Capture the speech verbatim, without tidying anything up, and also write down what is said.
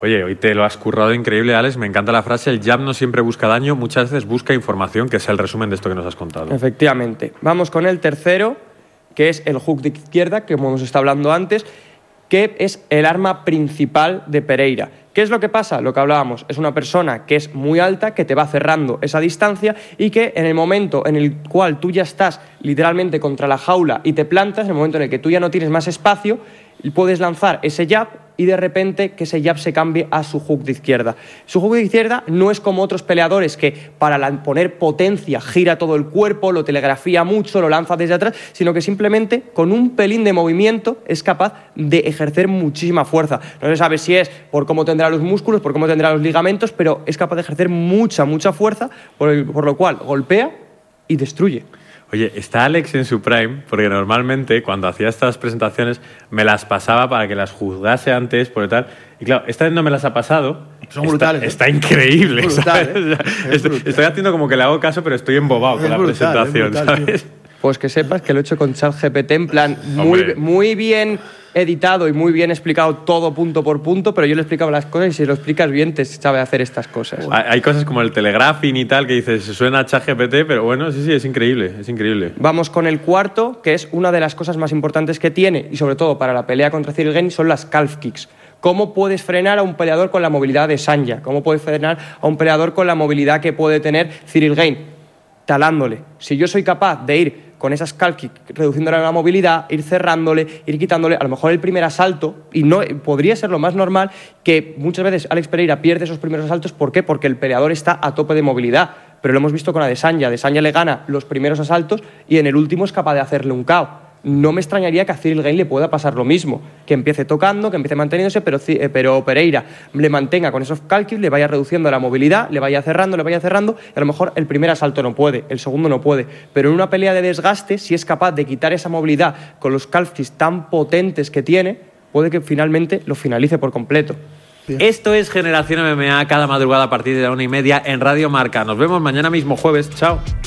Oye, hoy te lo has currado increíble, Alex. Me encanta la frase, el jab no siempre busca daño, muchas veces busca información, que es el resumen de esto que nos has contado. Efectivamente. Vamos con el tercero, que es el hook de izquierda, que como hemos estado hablando antes, que es el arma principal de Pereira. ¿Qué es lo que pasa? Lo que hablábamos, es una persona que es muy alta, que te va cerrando esa distancia y que en el momento en el cual tú ya estás literalmente contra la jaula y te plantas, en el momento en el que tú ya no tienes más espacio, puedes lanzar ese jab y de repente que ese jab se cambie a su hook de izquierda. Su hook de izquierda no es como otros peleadores que para poner potencia gira todo el cuerpo, lo telegrafía mucho, lo lanza desde atrás, sino que simplemente con un pelín de movimiento es capaz de ejercer muchísima fuerza. No se sabe si es por cómo tendrá los músculos, por cómo tendrá los ligamentos, pero es capaz de ejercer mucha, mucha fuerza, por, el, por lo cual golpea y destruye. Oye, está Alex en su prime, porque normalmente cuando hacía estas presentaciones me las pasaba para que las juzgase antes, por tal. Y claro, esta vez no me las ha pasado. Son brutales. Está, está increíble. Es brutal, ¿eh? Es estoy, brutal. estoy haciendo como que le hago caso, pero estoy embobado Es con la brutal, presentación, es brutal, ¿sabes? tío. Pues que sepas que lo he hecho con ChatGPT en plan muy, muy bien editado y muy bien explicado todo punto por punto, pero yo le explicaba las cosas y si lo explicas bien te sabe hacer estas cosas. Hay, hay cosas como el telegraphing y tal que dices, suena a ChatGPT, pero bueno, sí, sí, es increíble, es increíble. Vamos con el cuarto, que es una de las cosas más importantes que tiene, y sobre todo para la pelea contra Cyril Gane, son las calf kicks. ¿Cómo puedes frenar a un peleador con la movilidad de Sanja? ¿Cómo puedes frenar a un peleador con la movilidad que puede tener Cyril Gane? Talándole. Si yo soy capaz de ir con esas calf kicks, reduciéndole la movilidad, ir cerrándole, ir quitándole, a lo mejor el primer asalto, y no podría ser lo más normal, que muchas veces Alex Pereira pierde esos primeros asaltos. ¿Por qué? Porque el peleador está a tope de movilidad. Pero lo hemos visto con Adesanya. Adesanya le gana los primeros asaltos y en el último es capaz de hacerle un K O. No me extrañaría que a Cyril Gane le pueda pasar lo mismo, que empiece tocando, que empiece manteniéndose, pero, pero Pereira le mantenga con esos calkis, le vaya reduciendo la movilidad, le vaya cerrando, le vaya cerrando, y a lo mejor el primer asalto no puede, el segundo no puede, pero en una pelea de desgaste, si es capaz de quitar esa movilidad con los calkis tan potentes que tiene, puede que finalmente lo finalice por completo. Bien. Esto es Generación M M A, cada madrugada a partir de la una y media en Radio Marca. Nos vemos mañana mismo jueves. Chao.